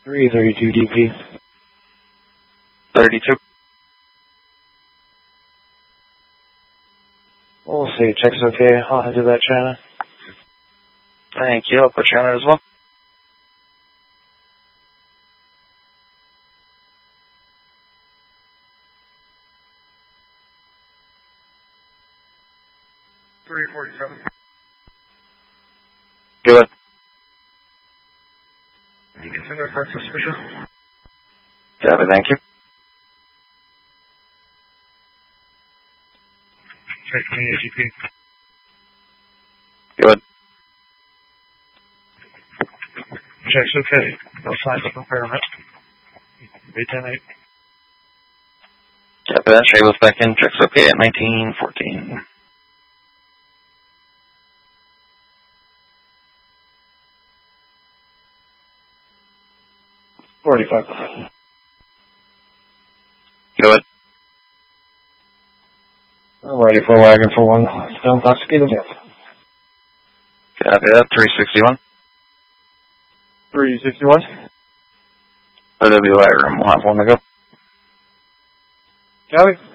332 DP. 32. We'll see. Check's okay. I'll head to that channel. Thank you. I'll put you on it as well. Good. You can send us our suspicion. Copy, thank you. Check me, AGP. Good. Check's okay. No signs of impairment. B-10-8. Copy that. Shables back in. Check's okay at 1914. Good. I'm ready for a wagon for one. Still intoxicated yet. Copy that. 361. 361. OWI room. We'll have one to go. Copy.